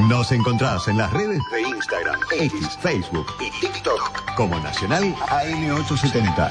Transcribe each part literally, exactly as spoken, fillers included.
Nos encontrás en las redes de Instagram, X, Facebook y TikTok como Nacional A M ochocientos setenta.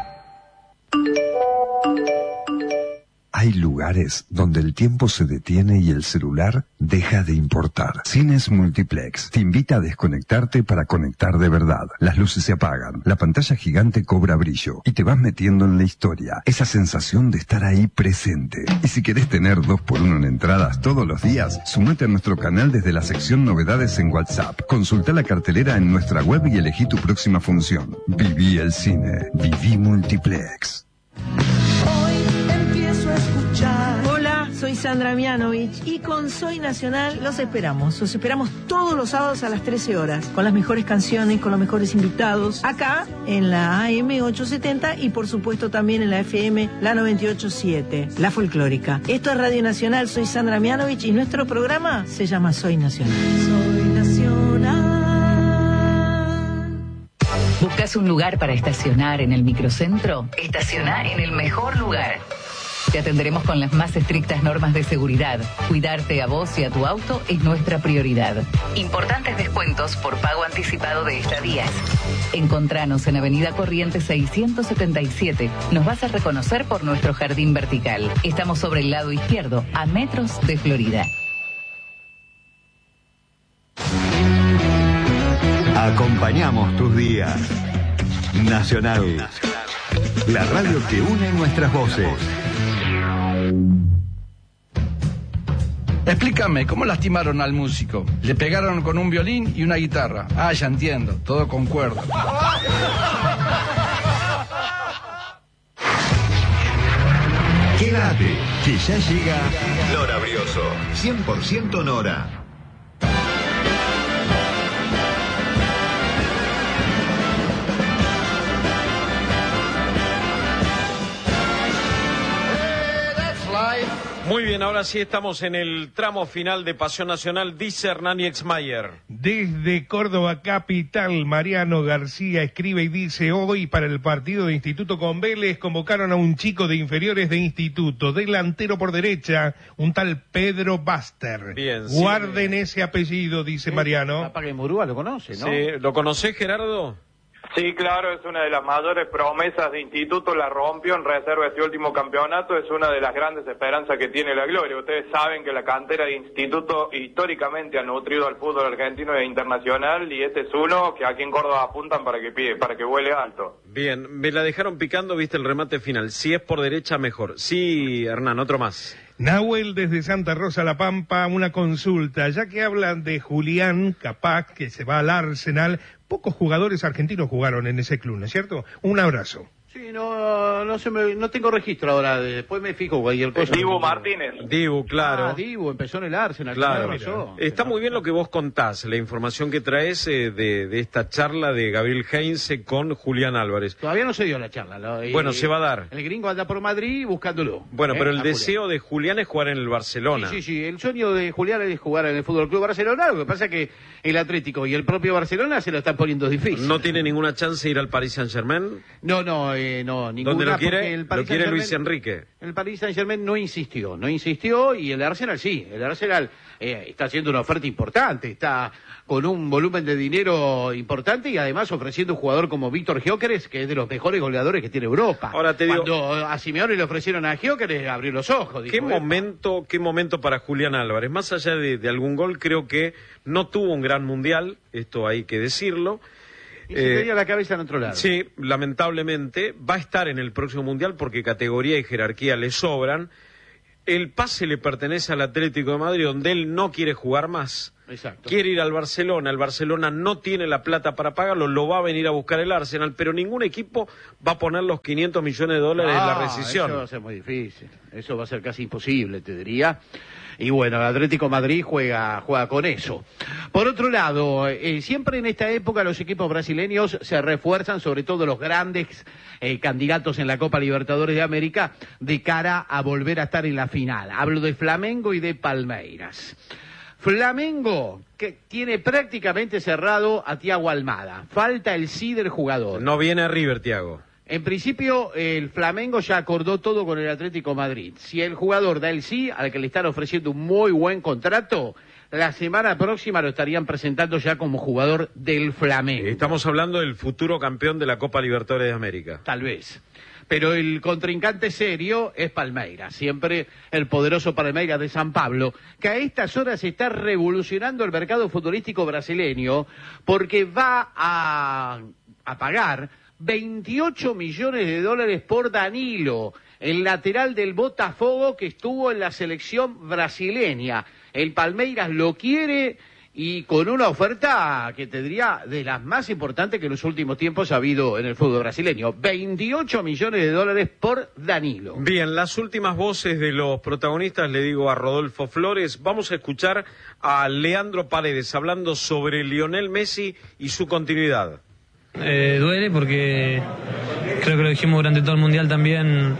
Hay lugares donde el tiempo se detiene y el celular deja de importar. Cines Multiplex te invita a desconectarte para conectar de verdad. Las luces se apagan, la pantalla gigante cobra brillo y te vas metiendo en la historia. Esa sensación de estar ahí presente. Y si querés tener dos por uno en entradas todos los días, sumate a nuestro canal desde la sección Novedades en WhatsApp. Consulta la cartelera en nuestra web y elegí tu próxima función. Viví el cine. Viví Multiplex. Hola, soy Sandra Mianovich y con Soy Nacional los esperamos. Los esperamos todos los sábados a las trece horas, con las mejores canciones, con los mejores invitados, acá en la A M ochocientos setenta y por supuesto también en la F M, la noventa y ocho punto siete, la folclórica. Esto es Radio Nacional, soy Sandra Mianovich y nuestro programa se llama Soy Nacional. Soy Nacional. ¿Buscas un lugar para estacionar en el microcentro? Estaciona en el mejor lugar. Te atenderemos con las más estrictas normas de seguridad. Cuidarte a vos y a tu auto es nuestra prioridad. Importantes descuentos por pago anticipado de estadías. Encontranos en Avenida Corrientes seiscientos setenta y siete. Nos vas a reconocer por nuestro jardín vertical. Estamos sobre el lado izquierdo, a metros de Florida. Acompañamos tus días. Nacional. La radio que une nuestras voces. Explícame, ¿cómo lastimaron al músico? Le pegaron con un violín y una guitarra. Ah, ya entiendo, todo con cuerda. Quédate, que ya llega Nora Brioso. cien por ciento Nora. Muy bien, ahora sí estamos en el tramo final de Pasión Nacional, dice Hernán Exmayer. Desde Córdoba capital, Mariano García escribe y dice: hoy para el partido de Instituto con Vélez convocaron a un chico de inferiores de Instituto, delantero por derecha, un tal Pedro Baster. Bien, guarden sí. ese apellido, dice Mariano. Capaz que Murúa lo conoce, ¿no? Sí, ¿lo conocés, Gerardo? Sí, claro, es una de las mayores promesas de Instituto, la rompió en reserva este último campeonato, es una de las grandes esperanzas que tiene la Gloria. Ustedes saben que la cantera de Instituto históricamente ha nutrido al fútbol argentino e internacional, y este es uno que aquí en Córdoba apuntan para que pie, para que vuele alto. Bien, me la dejaron picando, viste el remate final. Si es por derecha, mejor. Sí, Hernán, otro más. Nahuel desde Santa Rosa La Pampa, una consulta. Ya que hablan de Julián, capaz que se va al Arsenal, pocos jugadores argentinos jugaron en ese club, ¿no es cierto? Un abrazo. Sí, no, no se me, no tengo registro ahora, después me fijo cualquier cosa. Dibu Martínez. Dibu, claro. Ah, Dibu, empezó en el Arsenal. Claro. Pasó. Está muy bien lo que vos contás, la información que traes eh, de, de esta charla de Gabriel Heinze con Julián Álvarez. Todavía no se dio la charla. ¿No? Y, bueno, se va a dar. El gringo anda por Madrid buscándolo. Bueno, ¿eh? pero el a deseo Julián. de Julián es jugar en el Barcelona. Sí, sí, sí, el sueño de Julián es jugar en el Fútbol Club Barcelona, lo que pasa es que el Atlético y el propio Barcelona se lo están poniendo difícil. ¿No tiene ninguna chance de ir al Paris Saint-Germain? No, no, eh, no, ninguna. ¿Dónde lo quiere? El Lo quiere Luis Enrique. El Paris Saint-Germain no insistió, no insistió, y el Arsenal sí, el Arsenal eh, está haciendo una oferta importante, está con un volumen de dinero importante y además ofreciendo un jugador como Víctor Gyökeres, que es de los mejores goleadores que tiene Europa. Ahora te digo, cuando a Simeone le ofrecieron a Gyökeres, abrió los ojos. Dijo, ¿Qué momento, qué momento para Julián Álvarez? Más allá de, de algún gol, creo que no tuvo un gran mundial, esto hay que decirlo. Y se tenía la cabeza en otro lado. Sí, lamentablemente va a estar en el próximo mundial porque categoría y jerarquía le sobran. El pase le pertenece al Atlético de Madrid, donde él no quiere jugar más. Exacto. Quiere ir al Barcelona, el Barcelona no tiene la plata para pagarlo, lo va a venir a buscar el Arsenal, pero ningún equipo va a poner los quinientos millones de dólares Ah, en la rescisión. Eso va a ser muy difícil, eso va a ser casi imposible, te diría. Y bueno, el Atlético de Madrid juega, juega con eso. Por otro lado, eh, siempre en esta época los equipos brasileños se refuerzan, sobre todo los grandes eh, candidatos en la Copa Libertadores de América, de cara a volver a estar en la final. Hablo de Flamengo y de Palmeiras. Flamengo, que tiene prácticamente cerrado a Thiago Almada. Falta el sí del jugador. No viene a River, Thiago. En principio, el Flamengo ya acordó todo con el Atlético Madrid. Si el jugador da el sí, al que le están ofreciendo un muy buen contrato, la semana próxima lo estarían presentando ya como jugador del Flamengo. Estamos hablando del futuro campeón de la Copa Libertadores de América. Tal vez. Pero el contrincante serio es Palmeiras, siempre el poderoso Palmeiras de San Pablo, que a estas horas está revolucionando el mercado futbolístico brasileño porque va a, a pagar veintiocho millones de dólares por Danilo, el lateral del Botafogo que estuvo en la selección brasileña. El Palmeiras lo quiere y con una oferta que tendría de las más importantes que en los últimos tiempos ha habido en el fútbol brasileño. veintiocho millones de dólares por Danilo. Bien, las últimas voces de los protagonistas, le digo a Rodolfo Flores, vamos a escuchar a Leandro Paredes hablando sobre Lionel Messi y su continuidad. Eh, duele porque creo que lo dijimos durante todo el Mundial también,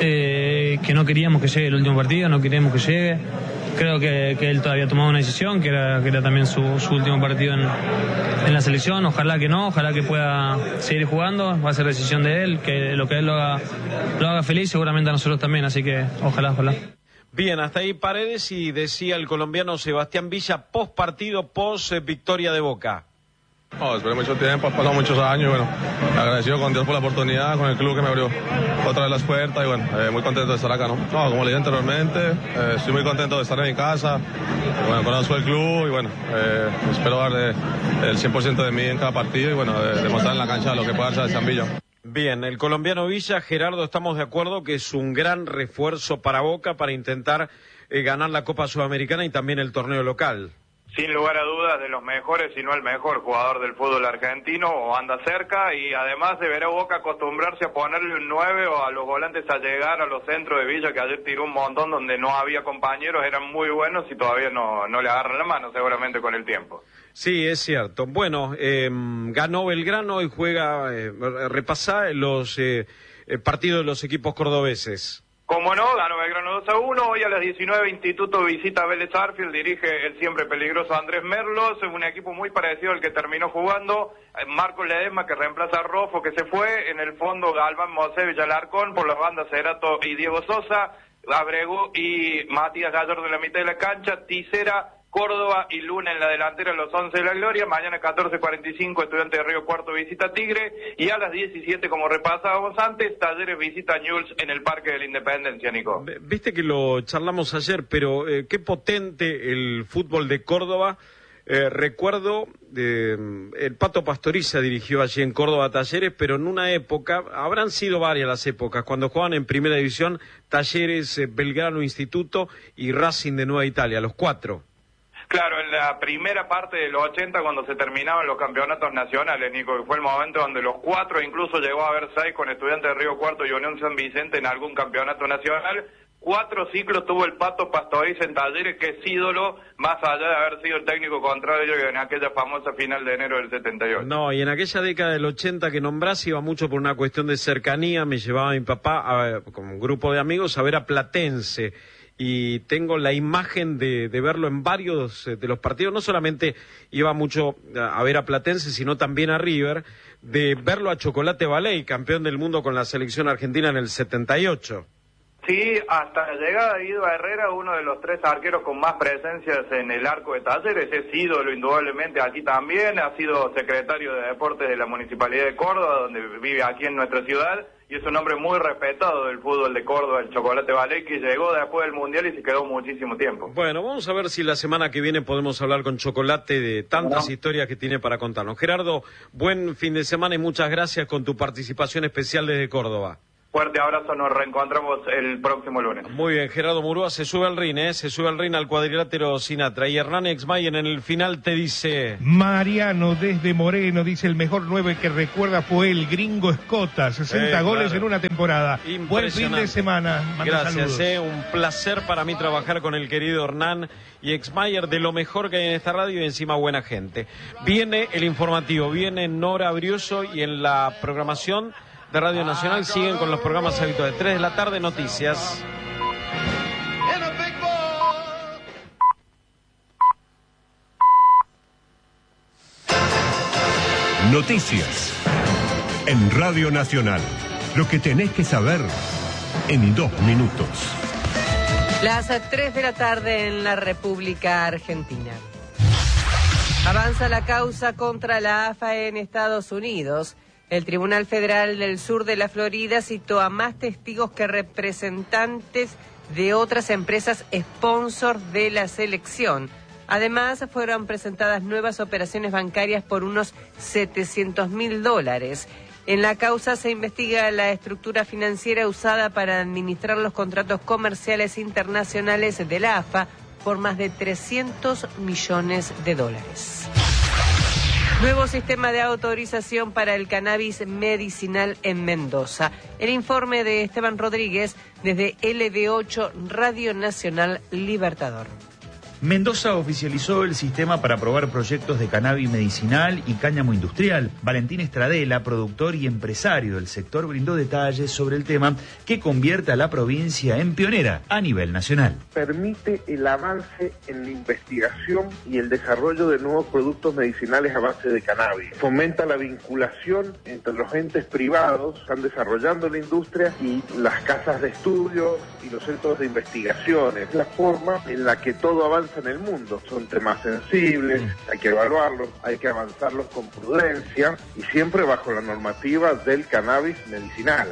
eh, que no queríamos que llegue el último partido, no queríamos que llegue. Creo que, que él todavía tomaba una decisión, que era, que era también su, su último partido en, en la selección. Ojalá que no, ojalá que pueda seguir jugando. Va a ser decisión de él, que lo que él lo haga, lo haga feliz, seguramente a nosotros también. Así que ojalá, ojalá. Bien, hasta ahí Paredes, y decía el colombiano Sebastián Villa, post partido, post eh, victoria de Boca. No, esperé mucho tiempo, han pasado muchos años y bueno, agradecido con Dios por la oportunidad, con el club que me abrió otra vez las puertas y bueno, eh, muy contento de estar acá, ¿no? No, como le dije anteriormente, eh, estoy muy contento de estar en mi casa, y, bueno, conozco el club y bueno, eh, espero dar eh, el cien por ciento de mí en cada partido y bueno, eh, demostrar en la cancha lo que puede hacer San Villa. Bien, el colombiano Villa, Gerardo, estamos de acuerdo que es un gran refuerzo para Boca para intentar eh, ganar la Copa Sudamericana y también el torneo local. Sin lugar a dudas, de los mejores, si no el mejor jugador del fútbol argentino, o anda cerca, y además deberá Boca acostumbrarse a ponerle un nueve o a los volantes a llegar a los centros de Villa, que ayer tiró un montón donde no había compañeros, eran muy buenos y todavía no, no le agarran la mano, seguramente con el tiempo. Sí, es cierto. Bueno, eh, ganó Belgrano y juega, eh, repasá los eh, partidos de los equipos cordobeses. Como no, ganó Belgrano dos a uno, hoy a las diecinueve Instituto visita Vélez Arfield, dirige el siempre peligroso Andrés Merlos, un equipo muy parecido al que terminó jugando, Marcos Ledesma que reemplaza a Rofo que se fue, en el fondo Galván Mosevich Alarcón, por las bandas Cerato y Diego Sosa, Abrego y Matías Gallardo en la mitad de la cancha, Tisera, Córdoba y Luna en la delantera, los once de la gloria. Mañana catorce cuarenta y cinco Estudiantes de Río Cuarto visita Tigre, y a las diecisiete, como repasábamos antes, Talleres visita Newell's en el Parque de la Independencia, Nico. Viste que lo charlamos ayer, pero eh, qué potente el fútbol de Córdoba. Eh, recuerdo, eh, el Pato Pastoriza dirigió allí en Córdoba Talleres, pero en una época, habrán sido varias las épocas, cuando jugaban en Primera División Talleres, eh, Belgrano Instituto y Racing de Nueva Italia, los cuatro. Claro, en la primera parte de los ochenta, cuando se terminaban los campeonatos nacionales, Nico, que fue el momento donde los cuatro, incluso llegó a haber seis con Estudiantes de Río Cuarto y Unión San Vicente en algún campeonato nacional. Cuatro ciclos tuvo el Pato Pastoriza en Talleres, que es ídolo, más allá de haber sido el técnico contrario en aquella famosa final de enero del setenta y ocho. No, y en aquella década del ochenta que nombrás, iba mucho por una cuestión de cercanía, me llevaba mi papá a, con un grupo de amigos a ver a Platense. Y tengo la imagen de, de verlo en varios de los partidos, no solamente iba mucho a ver a Platense, sino también a River, de verlo a Chocolate Baley, campeón del mundo con la selección argentina en el setenta y ocho. Sí, hasta la llegada de Guido Herrera, uno de los tres arqueros con más presencias en el arco de Talleres, es ídolo indudablemente aquí también, ha sido secretario de Deportes de la Municipalidad de Córdoba, donde vive aquí en nuestra ciudad, y es un hombre muy respetado del fútbol de Córdoba, el Chocolate Baley, que llegó después del Mundial y se quedó muchísimo tiempo. Bueno, vamos a ver si la semana que viene podemos hablar con Chocolate de tantas no. historias que tiene para contarnos. Gerardo, buen fin de semana y muchas gracias con tu participación especial desde Córdoba. Fuerte abrazo, nos reencontramos el próximo lunes. Muy bien, Gerardo Murúa se sube al ring, ¿eh? Se sube al ring al cuadrilátero Sinatra. Y Hernán Exmayer en el final te dice... Mariano desde Moreno dice: el mejor nueve que recuerda fue el Gringo Escota, sesenta eh, goles claro. en una temporada. Buen fin de semana. Manda Gracias, eh, un placer para mí trabajar con el querido Hernán y Exmayer, de lo mejor que hay en esta radio y encima buena gente. Viene el informativo, viene Nora Briuso y en la programación de Radio Nacional siguen con los programas habituales. tres de la tarde, noticias. Noticias en Radio Nacional. Lo que tenés que saber en dos minutos. Las tres de la tarde en la República Argentina. Avanza la causa contra la A F A en Estados Unidos. El Tribunal Federal del Sur de la Florida citó a más testigos que representantes de otras empresas sponsor de la selección. Además, fueron presentadas nuevas operaciones bancarias por unos setecientos mil dólares. En la causa se investiga la estructura financiera usada para administrar los contratos comerciales internacionales de la A F A por más de trescientos millones de dólares. Nuevo sistema de autorización para el cannabis medicinal en Mendoza. El informe de Esteban Rodríguez desde L B ocho Radio Nacional Libertador. Mendoza oficializó el sistema para aprobar proyectos de cannabis medicinal y cáñamo industrial. Valentín Estradela, productor y empresario del sector, brindó detalles sobre el tema que convierte a la provincia en pionera a nivel nacional. Permite el avance en la investigación y el desarrollo de nuevos productos medicinales a base de cannabis. Fomenta la vinculación entre los entes privados que están desarrollando la industria y las casas de estudio y los centros de investigación. Es la forma en la que todo avanza en el mundo. Son temas sensibles, hay que evaluarlos, hay que avanzarlos con prudencia y siempre bajo la normativa del cannabis medicinal.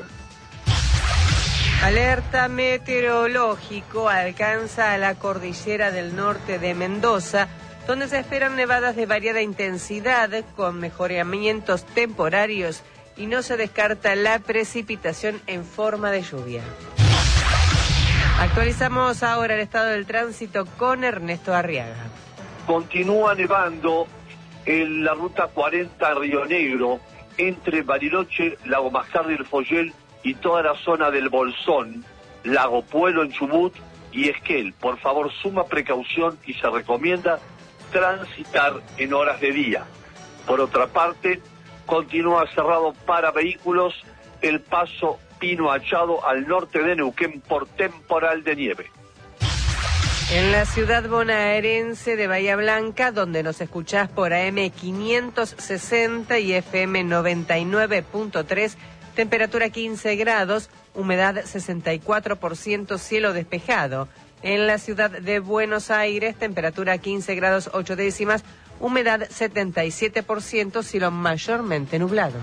Alerta meteorológico alcanza a la cordillera del norte de Mendoza, donde se esperan nevadas de variada intensidad con mejoramientos temporarios y no se descarta la precipitación en forma de lluvia. Actualizamos ahora el estado del tránsito con Ernesto Arriaga. Continúa nevando en la ruta cuarenta Río Negro, entre Bariloche, Lago Mazar del Follel y toda la zona del Bolsón, Lago Puelo en Chubut y Esquel. Por favor, suma precaución y se recomienda transitar en horas de día. Por otra parte, continúa cerrado para vehículos el paso Pino Achado al norte de Neuquén por temporal de nieve. En la ciudad bonaerense de Bahía Blanca, donde nos escuchás por A M quinientos sesenta y F M noventa y nueve punto tres, temperatura quince grados, humedad sesenta y cuatro por ciento, cielo despejado. En la ciudad de Buenos Aires, temperatura quince grados ocho décimas, humedad setenta y siete por ciento, cielo mayormente nublado.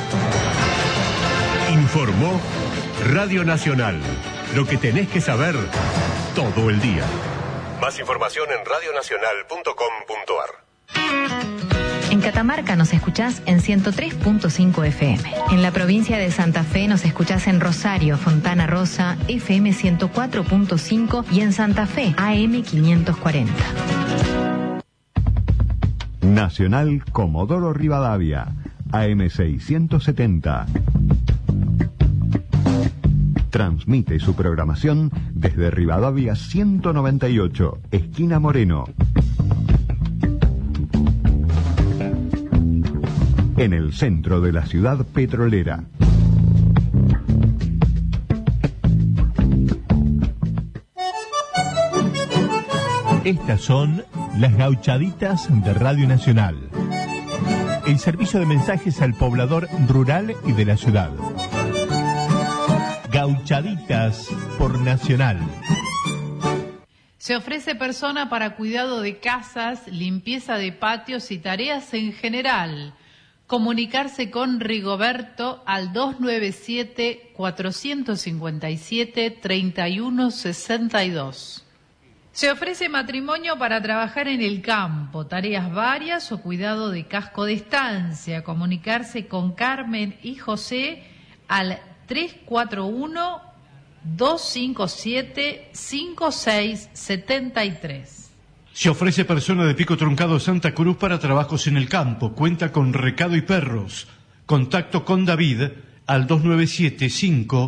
Informó Radio Nacional. Lo que tenés que saber todo el día. Más información en radio nacional punto com punto a r. En Catamarca nos escuchás en ciento tres punto cinco F M. En la provincia de Santa Fe nos escuchás en Rosario, Fontana Rosa, F M ciento cuatro punto cinco y en Santa Fe, A M quinientos cuarenta. Nacional Comodoro Rivadavia, A M seiscientos setenta. Transmite su programación desde Rivadavia ciento noventa y ocho, esquina Moreno. En el centro de la ciudad petrolera. Estas son las gauchaditas de Radio Nacional. El servicio de mensajes al poblador rural y de la ciudad. Gauchaditas por Nacional. Se ofrece persona para cuidado de casas, limpieza de patios y tareas en general. Comunicarse con Rigoberto al dos nueve siete, cuatro cinco siete, tres uno seis dos. Se ofrece matrimonio para trabajar en el campo, tareas varias o cuidado de casco de estancia. Comunicarse con Carmen y José al tres cuatro uno, dos cinco siete, cinco seis siete tres. Se ofrece persona de Pico Truncado Santa Cruz para trabajos en el campo. Cuenta con recado y perros. Contacto con David al dos nueve siete cinco